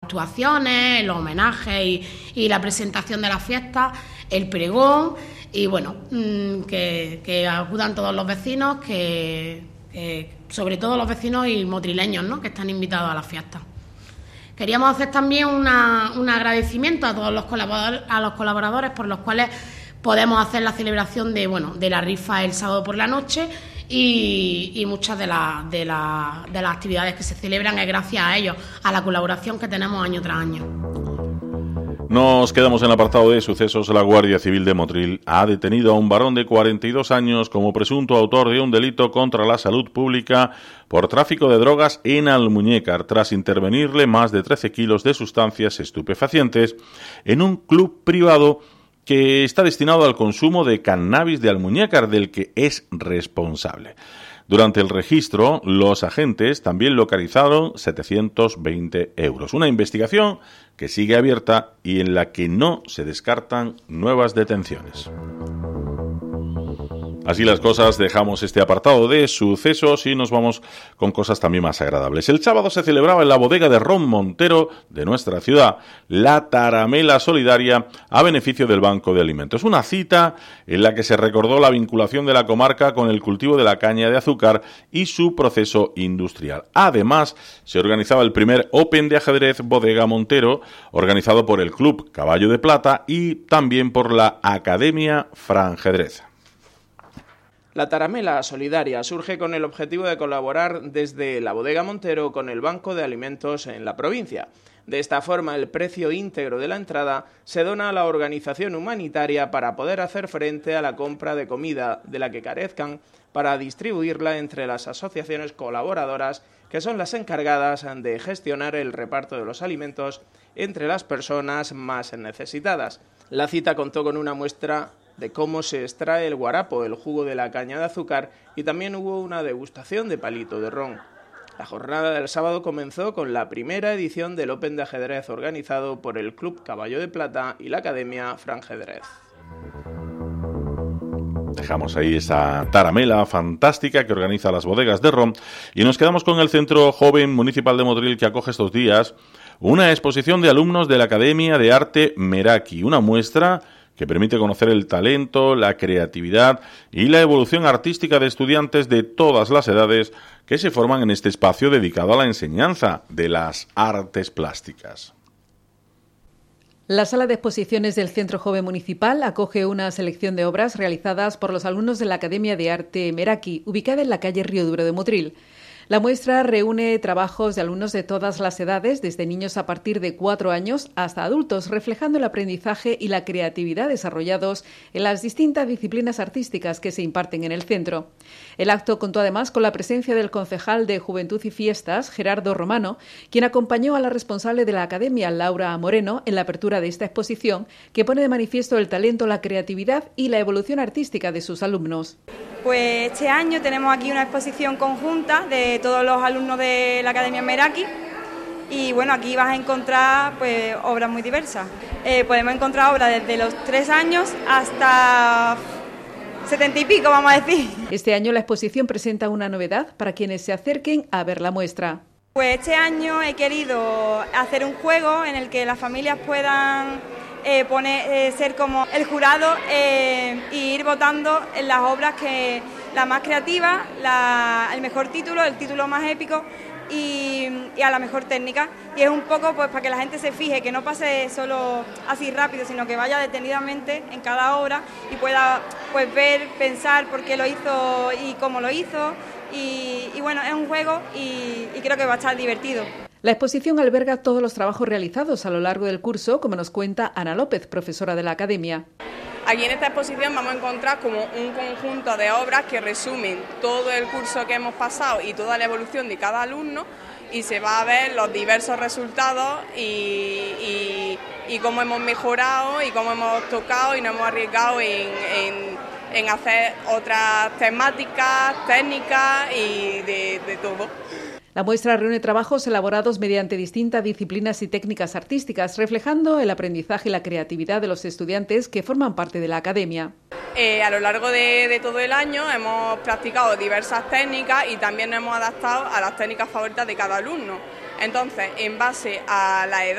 actuaciones, los homenajes y la presentación de las fiestas, el pregón y bueno, que acudan todos los vecinos, sobre todo los vecinos y motrileños, ¿no?, que están invitados a las fiestas. Queríamos hacer también un agradecimiento a todos los colaboradores por los cuales podemos hacer la celebración de la rifa el sábado por la noche y muchas de las actividades que se celebran es gracias a ellos, a la colaboración que tenemos año tras año. Nos quedamos en el apartado de sucesos. La Guardia Civil de Motril ha detenido a un varón de 42 años como presunto autor de un delito contra la salud pública por tráfico de drogas en Almuñécar, tras intervenirle más de 13 kilos de sustancias estupefacientes en un club privado que está destinado al consumo de cannabis de Almuñécar, del que es responsable. Durante el registro, los agentes también localizaron 720 euros. Una investigación que sigue abierta y en la que no se descartan nuevas detenciones. Así las cosas, dejamos este apartado de sucesos y nos vamos con cosas también más agradables. El sábado se celebraba en la bodega de ron Montero de nuestra ciudad la Taramela Solidaria a beneficio del Banco de Alimentos. Una cita en la que se recordó la vinculación de la comarca con el cultivo de la caña de azúcar y su proceso industrial. Además, se organizaba el primer Open de ajedrez Bodega Montero, organizado por el Club Caballo de Plata y también por la Academia Franjedrez. La Taramela Solidaria surge con el objetivo de colaborar desde la Bodega Montero con el Banco de Alimentos en la provincia. De esta forma, el precio íntegro de la entrada se dona a la organización humanitaria para poder hacer frente a la compra de comida de la que carezcan, para distribuirla entre las asociaciones colaboradoras que son las encargadas de gestionar el reparto de los alimentos entre las personas más necesitadas. La cita contó con una muestra de cómo se extrae el guarapo, el jugo de la caña de azúcar, y también hubo una degustación de palito de ron. La jornada del sábado comenzó con la primera edición del Open de ajedrez organizado por el Club Caballo de Plata y la Academia Franjedrez. Dejamos ahí esa taramela fantástica que organiza las bodegas de ron y nos quedamos con el Centro Joven Municipal de Motril, que acoge estos días una exposición de alumnos de la Academia de Arte Meraki, una muestra que permite conocer el talento, la creatividad y la evolución artística de estudiantes de todas las edades que se forman en este espacio dedicado a la enseñanza de las artes plásticas. La sala de exposiciones del Centro Joven Municipal acoge una selección de obras realizadas por los alumnos de la Academia de Arte Meraki, ubicada en la calle Río Duro de Motril. La muestra reúne trabajos de alumnos de todas las edades, desde niños a partir de 4 años hasta adultos, reflejando el aprendizaje y la creatividad desarrollados en las distintas disciplinas artísticas que se imparten en el centro. El acto contó además con la presencia del concejal de Juventud y Fiestas, Gerardo Romano, quien acompañó a la responsable de la Academia, Laura Moreno, en la apertura de esta exposición, que pone de manifiesto el talento, la creatividad y la evolución artística de sus alumnos. Pues este año tenemos aquí una exposición conjunta de todos los alumnos de la Academia Meraki y bueno, aquí vas a encontrar pues obras muy diversas. Podemos encontrar obras desde los 3 años hasta 70 y pico, vamos a decir. Este año la exposición presenta una novedad para quienes se acerquen a ver la muestra. Pues este año he querido hacer un juego en el que las familias puedan ser como el jurado y ir votando en las obras que la más creativa, el mejor título, el título más épico y a la mejor técnica. Y es un poco pues para que la gente se fije, que no pase solo así rápido, sino que vaya detenidamente en cada obra y pueda pues ver, pensar por qué lo hizo y cómo lo hizo. Y bueno, es un juego y creo que va a estar divertido. La exposición alberga todos los trabajos realizados a lo largo del curso, como nos cuenta Ana López, profesora de la Academia. Aquí en esta exposición vamos a encontrar como un conjunto de obras que resumen todo el curso que hemos pasado y toda la evolución de cada alumno, y se va a ver los diversos resultados y cómo hemos mejorado y cómo hemos tocado y nos hemos arriesgado en hacer otras temáticas, técnicas y de todo. La muestra reúne trabajos elaborados mediante distintas disciplinas y técnicas artísticas, reflejando el aprendizaje y la creatividad de los estudiantes que forman parte de la Academia. A lo largo de todo el año hemos practicado diversas técnicas y también nos hemos adaptado a las técnicas favoritas de cada alumno. Entonces, en base a la edad